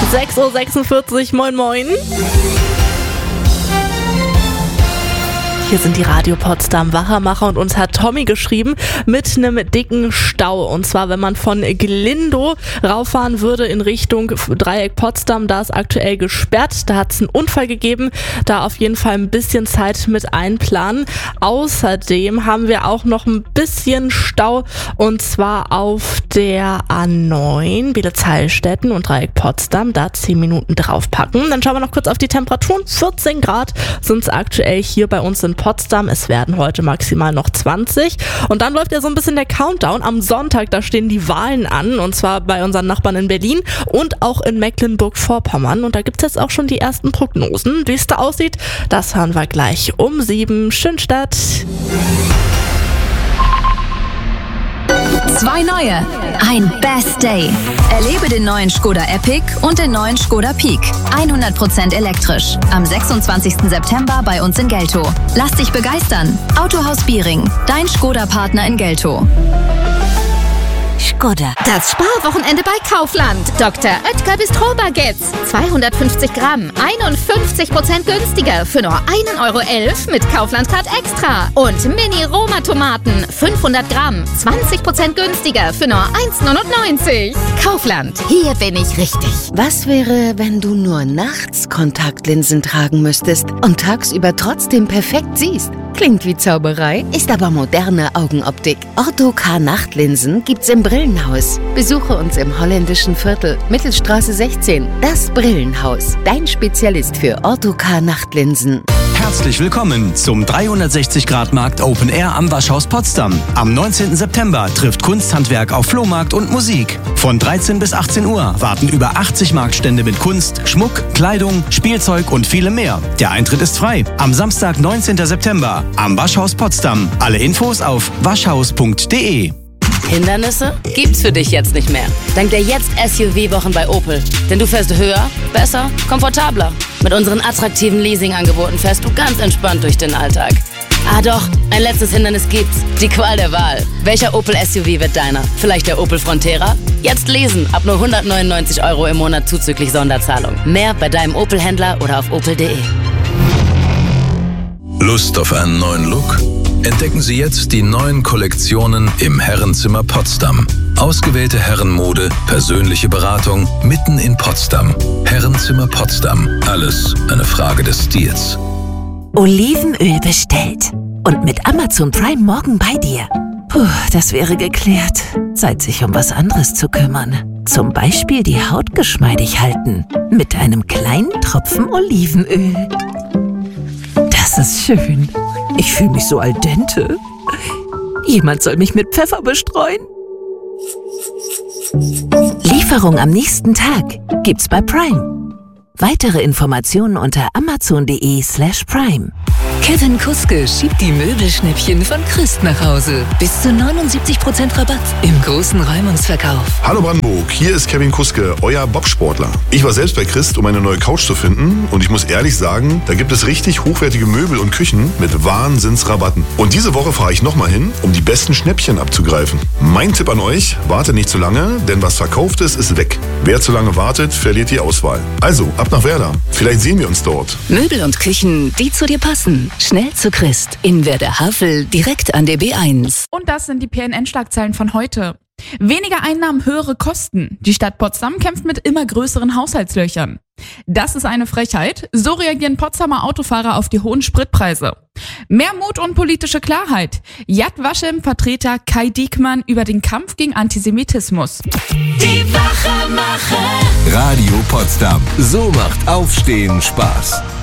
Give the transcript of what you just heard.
6.46 Uhr, moin moin. Hier sind die Radio Potsdam Wachermacher und uns hat Tommy geschrieben mit einem dicken Stau. Und zwar, wenn man von Glindow rauffahren würde in Richtung Dreieck Potsdam, da ist aktuell gesperrt. Da hat es einen Unfall gegeben. Da auf jeden Fall ein bisschen Zeit mit einplanen. Außerdem haben wir auch noch ein bisschen Stau und zwar auf der A9 Bielefeld-Heilstätten und Dreieck Potsdam. Da 10 Minuten draufpacken. Dann schauen wir noch kurz auf die Temperaturen. 14 Grad sind es aktuell hier bei uns in Potsdam. Es werden heute maximal noch 20. Und dann läuft ja so ein bisschen der Countdown. Am Sonntag, da stehen die Wahlen an. Und zwar bei unseren Nachbarn in Berlin und auch in Mecklenburg-Vorpommern. Und da gibt es jetzt auch schon die ersten Prognosen. Wie es da aussieht, das hören wir gleich um 7. Schönstadt. 2 neue, ein Best Day. Erlebe den neuen Škoda Epic und den neuen Škoda Peak. 100% elektrisch. Am 26. September bei uns in Geltow. Lass dich begeistern. Autohaus Biering, dein Škoda-Partner in Geltow. Škoda. Das Sparwochenende bei Kaufland. Dr. Oetker Bistro-Baguettes. 250 Gramm, 51% günstiger für nur 1,11 € mit Kaufland-Card Extra. Und Mini-Roma-Tomaten, 500 Gramm, 20% günstiger für nur 1,99 €. Kaufland, hier bin ich richtig. Was wäre, wenn du nur nachts Kontaktlinsen tragen müsstest und tagsüber trotzdem perfekt siehst? Klingt wie Zauberei, ist aber moderne Augenoptik. Ortho-K Nachtlinsen gibt's im Brillenhaus. Besuche uns im holländischen Viertel, Mittelstraße 16. Das Brillenhaus, dein Spezialist für Ortho-K Nachtlinsen. Herzlich willkommen zum 360-Grad-Markt Open Air am Waschhaus Potsdam. Am 19. September trifft Kunsthandwerk auf Flohmarkt und Musik. Von 13 bis 18 Uhr warten über 80 Marktstände mit Kunst, Schmuck, Kleidung, Spielzeug und vielem mehr. Der Eintritt ist frei. Am Samstag, 19. September am Waschhaus Potsdam. Alle Infos auf waschhaus.de. Hindernisse gibt's für dich jetzt nicht mehr. Dank der Jetzt-SUV-Wochen bei Opel. Denn du fährst höher, besser, komfortabler. Mit unseren attraktiven Leasing-Angeboten fährst du ganz entspannt durch den Alltag. Ah doch, ein letztes Hindernis gibt's. Die Qual der Wahl. Welcher Opel-SUV wird deiner? Vielleicht der Opel Frontera? Jetzt lesen, ab nur 199 € im Monat zuzüglich Sonderzahlung. Mehr bei deinem Opel-Händler oder auf opel.de. Lust auf einen neuen Look? Entdecken Sie jetzt die neuen Kollektionen im Herrenzimmer Potsdam. Ausgewählte Herrenmode, persönliche Beratung mitten in Potsdam. Herrenzimmer Potsdam. Alles eine Frage des Stils. Olivenöl bestellt. Und mit Amazon Prime morgen bei dir. Puh, das wäre geklärt. Zeit, sich um was anderes zu kümmern. Zum Beispiel die Haut geschmeidig halten. Mit einem kleinen Tropfen Olivenöl. Das ist schön. Ich fühle mich so al dente. Jemand soll mich mit Pfeffer bestreuen. Lieferung am nächsten Tag gibt's bei Prime. Weitere Informationen unter amazon.de/prime. Kevin Kuske schiebt die Möbelschnäppchen von Christ nach Hause. Bis zu 79% Rabatt im großen Räumungsverkauf. Hallo Brandenburg, hier ist Kevin Kuske, euer Bobsportler. Ich war selbst bei Christ, um eine neue Couch zu finden und ich muss ehrlich sagen, da gibt es richtig hochwertige Möbel und Küchen mit Wahnsinnsrabatten. Und diese Woche fahre ich nochmal hin, um die besten Schnäppchen abzugreifen. Mein Tipp an euch, wartet nicht zu lange, denn was verkauft ist, ist weg. Wer zu lange wartet, verliert die Auswahl. Also, ab nach Werder. Vielleicht sehen wir uns dort. Möbel und Küchen, die zu dir passen. Schnell zu Christ. In Werder-Havel, direkt an der B1. Und das sind die PNN-Schlagzeilen von heute. Weniger Einnahmen, höhere Kosten. Die Stadt Potsdam kämpft mit immer größeren Haushaltslöchern. Das ist eine Frechheit. So reagieren Potsdamer Autofahrer auf die hohen Spritpreise. Mehr Mut und politische Klarheit. Yad Vashem-Vertreter Kai Diekmann über den Kampf gegen Antisemitismus. Die Wachermacher. Radio Potsdam. So macht Aufstehen Spaß.